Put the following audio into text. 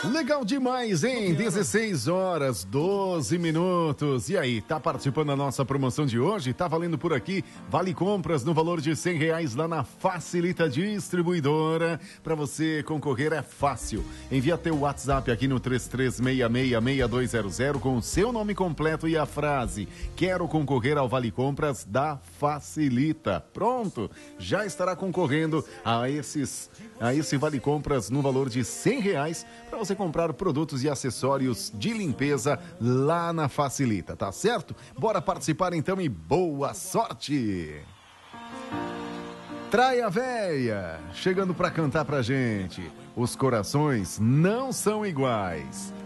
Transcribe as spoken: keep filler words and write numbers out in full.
Legal demais, hein? dezesseis horas, doze minutos. E aí, tá participando da nossa promoção de hoje? Tá valendo por aqui vale compras no valor de cem reais lá na Facilita Distribuidora. Pra você concorrer é fácil. Envia teu WhatsApp aqui no três três seis seis, seis dois zero zero com o seu nome completo e a frase: quero concorrer ao vale compras da Facilita. Pronto, já estará concorrendo a esses, a esse vale compras no valor de cem reais para você comprar produtos e acessórios de limpeza lá na Facilita, tá certo? Bora participar então e boa sorte! Traia Véia, chegando para cantar pra gente. Os corações não são iguais.